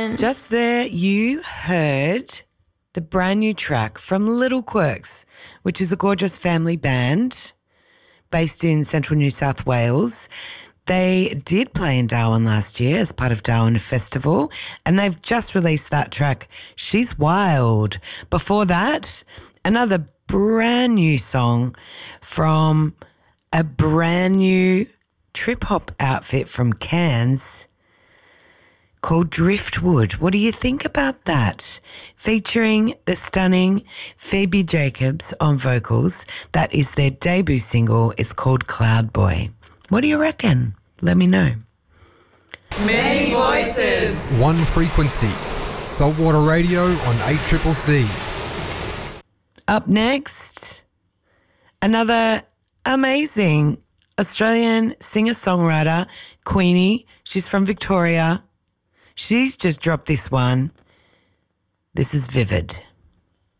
Jen. Just there, you heard the brand new track from Little Quirks, which is a gorgeous family band based in central New South Wales. They did play in Darwin last year as part of Darwin Festival, and they've just released that track, She's Wild. Before that, another brand new song from a brand new trip-hop outfit from Cairns called Driftwood. What do you think about that? Featuring the stunning Phoebe Jacobs on vocals. That is their debut single. It's called Cloud Boy. What do you reckon? Let me know. Many voices. One frequency. Saltwater Radio on ACCC. Up next, another amazing Australian singer-songwriter, Queenie. She's from Victoria. She's just dropped this one. This is Vivid.